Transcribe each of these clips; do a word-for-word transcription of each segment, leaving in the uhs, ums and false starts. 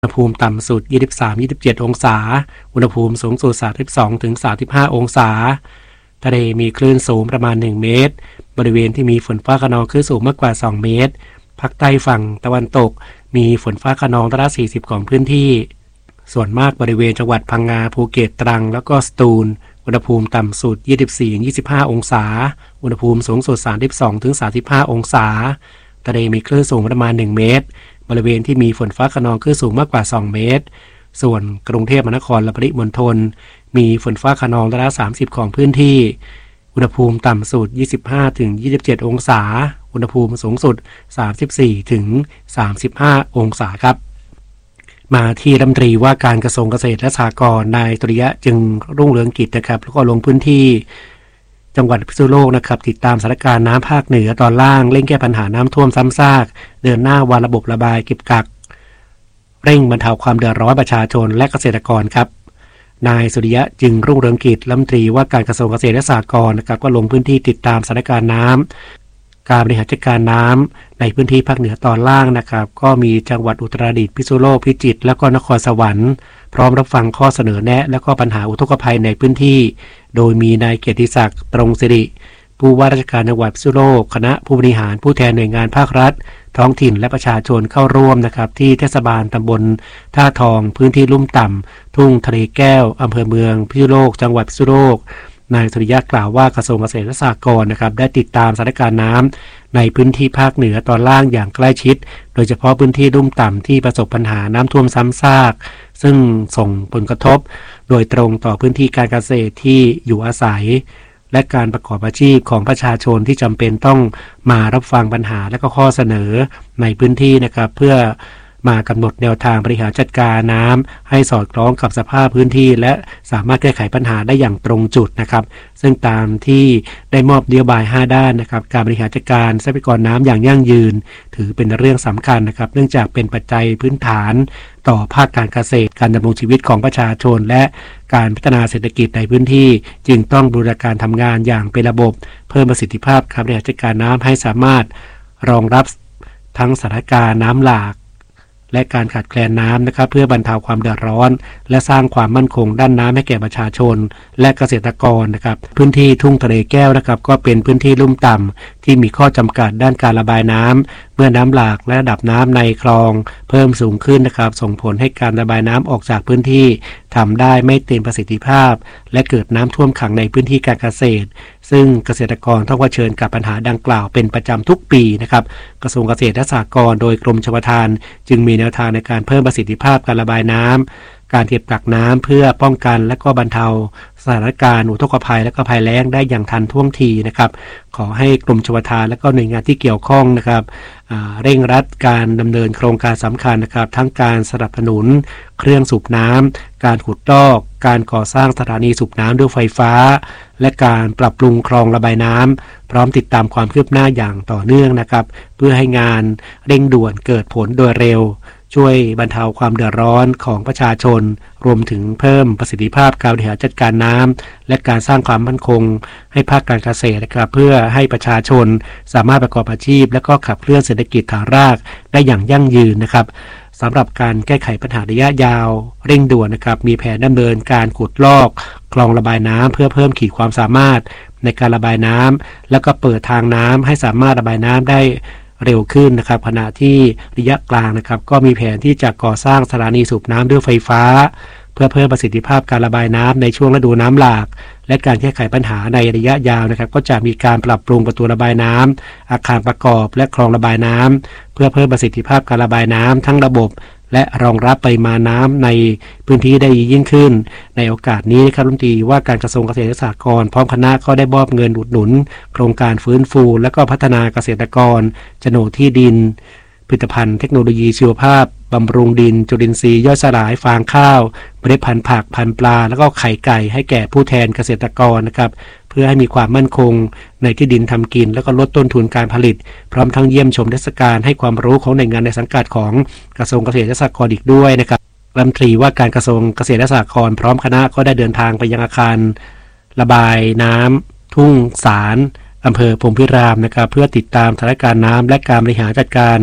อุณหภูมิต่ำสุด ยี่สิบสาม ยี่สิบเจ็ด องศาอุณหภูมิสูงสุด สามสิบสองถึงสามสิบห้า องศาทะเลมีคลื่นสูงประมาณหนึ่งเมตรบริเวณที่มีฝนฟ้าคะนองคลื่นสูงมากกว่าสองเมตรภาคใต้ฝั่งตะวันตกมีฝนฟ้าคะนองร้อยละสี่สิบของพื้นที่ส่วนมากบริเวณจังหวัดพังงาภูเก็ตตรังแล้วก็สตูลอุณหภูมิต่ำสุด ยี่สิบสี่ถึงยี่สิบห้า องศาอุณหภูมิสูงสุด สามสิบสองถึงสามสิบห้า องศาทะเลมีคลื่นสูงประมาณหนึ่งเมตรบริเวณที่มีฝนฟ้าคะนองคลื่นสูงมากกว่าสองเมตรส่วนกรุงเทพมหานครและปริมณฑลมีฝนฟ้าคะนองร้อยละสามสิบของพื้นที่อุณหภูมิต่ำสุด ยี่สิบห้าถึงยี่สิบเจ็ด องศาอุณหภูมิสูงสุด สามสิบสี่ถึงสามสิบห้า องศาครับมาที่รัฐมนตรีว่าการกระทรวงเกษตรและสหกรณ์นายตุริยะจึงรุ่งเรืองกิจนะครับแล้วก็ลงพื้นที่จังหวัดพิษณุโลกนะครับติดตามสถานการณ์น้ำภาคเหนือตอนล่างเร่งแก้ปัญหาน้ำท่วมซ้ำซากเดินหน้าวางระบบระบายเก็บกักเร่งบรรเทาความเดือดร้อนประชาชนและเกษตรกรครับนายสุริยะจึงรุ่งเรืองกิจรัฐมนตรีว่าการกระทรวงเกษตรและสหกรณ์นะครับก็ลงพื้นที่ติดตามสถานการณ์น้ำการบริหารจัดการน้ำในพื้นที่ภาคเหนือตอนล่างนะครับก็มีจังหวัดอุตรดิตถ์พิษณุโลกพิจิตรและก็นครสวรรค์พร้อมรับฟังข้อเสนอแนะและก็ปัญหาอุทกภัยในพื้นที่โดยมีนายเกียรติศักดิ์ตรงสิริผู้ว่าราชการจังหวัดพิษณุโลกคณะผู้บริหารผู้แทนหน่วยงานภาครัฐท้องถิ่นและประชาชนเข้าร่วมนะครับที่เทศบาลตำบลท่าทองพื้นที่ลุ่มต่ำทุ่งทะเลแก้วอำเภอเมืองพิษณุโลกจังหวัดพิษณุโลกนายสุริยะกล่าวว่ากระทรวงเกษตรและสหกรณ์นะครับได้ติดตามสถานการณ์น้ำในพื้นที่ภาคเหนือตอนล่างอย่างใกล้ชิดโดยเฉพาะพื้นที่ลุ่มต่ำที่ประสบปัญหาน้ำท่วมซ้ำซากซึ่งส่งผลกระทบโดยตรงต่อพื้นที่การเกษตรที่อยู่อาศัยและการประกอบอาชีพของประชาชนที่จำเป็นต้องมารับฟังปัญหาและก็ข้อเสนอในพื้นที่นะครับเพื่อมากำหนดแนวทางบริหารจัดการน้ำให้สอดคล้องกับสภาพพื้นที่และสามารถแก้ไขปัญหาได้อย่างตรงจุดนะครับซึ่งตามที่ได้มอบนโยบายห้าด้านนะครับการบริหารจัดการทรัพยากรน้ำอย่างยั่งยืนถือเป็นเรื่องสำคัญนะครับเนื่องจากเป็นปัจจัยพื้นฐานต่อภาคการเกษตรการดำรงชีวิตของประชาชนและการพัฒนาเศรษฐกิจในพื้นที่จึงต้องบูรณาการทำงานอย่างเป็นระบบเพิ่มประสิทธิภาพการบริหารจัดการน้ำให้สามารถรองรับทั้งสถานการณ์น้ำหลากและการขาดแคลนน้ำนะครับเพื่อบรรเทาความเดือดร้อนและสร้างความมั่นคงด้านน้ำให้แก่ประชาชนและเกษตรกรนะครับพื้นที่ทุ่งทะเลแก้วนะครับก็เป็นพื้นที่ลุ่มต่ำที่มีข้อจำกัดด้านการระบายน้ำเมื่อน้ำหลากและระดับน้ำในคลองเพิ่มสูงขึ้นนะครับส่งผลให้การระบายน้ำออกจากพื้นที่ทำได้ไม่เต็มประสิทธิภาพและเกิดน้ำท่วมขังในพื้นที่การเกษตรซึ่งเกษตรกรต้องเผชิญกับปัญหาดังกล่าวเป็นประจำทุกปีนะครับกระทรวงเกษตรและสหกรณ์โดยกรมชลประทานจึงมีแนวทางในการเพิ่มประสิทธิภาพการระบายน้ำการเก็บกักน้ำเพื่อป้องกันและก็บรรเทาสถานการณ์อุทกภัยและก็ภัยแล้งได้อย่างทันท่วงทีนะครับขอให้กรมชลประทานและก็หน่วยงานที่เกี่ยวข้องนะครับเร่งรัดการดำเนินโครงการสำคัญนะครับทั้งการสนับสนุนเครื่องสูบน้ำการขุดลอกการก่อสร้างสถานีสูบน้ำด้วยไฟฟ้าและการปรับปรุงคลองระบายน้ำพร้อมติดตามความคืบหน้าอย่างต่อเนื่องนะครับเพื่อให้งานเร่งด่วนเกิดผลโดยเร็วช่วยบรรเทาความเดือดร้อนของประชาชนรวมถึงเพิ่มประสิทธิภาพการบริหารจัดการน้ำและการสร้างความมั่นคงให้ภาคการเกษตรนะครับเพื่อให้ประชาชนสามารถประกอบอาชีพและก็ขับเคลื่อนเศรษฐกิจฐานรากได้อย่างยั่งยืนนะครับสำหรับการแก้ไขปัญหาระยะยาวเร่งด่วนนะครับมีแผนดำเนินการขุดลอกคลองระบายน้ำเพื่อเพิ่มขีดความสามารถในการระบายน้ำแล้วก็เปิดทางน้ำให้สามารถระบายน้ำได้เร็วขึ้นนะครับขณะที่ระยะกลางนะครับก็มีแผนที่จะก่อสร้างสถานีสูบน้ำด้วยไฟฟ้าเพื่อเพิ่มประสิทธิภาพการระบายน้ำในช่วงฤดูน้ำหลากและการแก้ไขปัญหาในระยะยาวนะครับก็จะมีการปรับปรุงประตูระบายน้ำอาคารประกอบและคลองระบายน้ำเพื่อเพิ่มประสิทธิภาพการระบายน้ำทั้งระบบและรองรับปริมาณน้ำในพื้นที่ได้ยิ่งขึ้นในโอกาสนี้นะครับรัฐมนตรีว่าการกระทรวงเกษตรและสหกรณ์พร้อมคณะก็ได้มอบเงินอุดหนุนโครงการฟื้นฟูและก็พัฒนาเกษตรกรโฉนดที่ดินผลิตภัณฑ์เทคโนโลยีชีวภาพบำรุงดินจุลินทรีย์ย่อยสลายฟางข้าวเมล็ดพันธุ์ผักพันธุ์ปลาแล้วก็ไข่ไก่ให้แก่ผู้แทนเกษตรกรนะครับเพื่อให้มีความมั่นคงในที่ดินทำกินแล้วก็ลดต้นทุนการผลิตพร้อมทั้งเยี่ยมชมเทศกาลให้ความรู้ของหน่วยงานในสังกัดของกระทรวงเกษตรและสหกรณ์อีกด้วยนะครับรัฐมนตรีว่าการกระทรวงเกษตรและสหกรณ์พร้อมคณะก็ได้เดินทางไปยังอาคารระบายน้ำทุ่งสารอำเภอพรหมพิรามนะครับเพื่อติดตามสถานการณ์น้ำและการบริหารจัดการ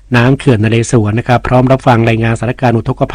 น้ำเขื่อนนเรศวรนะครับพร้อมรับฟังรายงานสถานการณ์อุทกภัย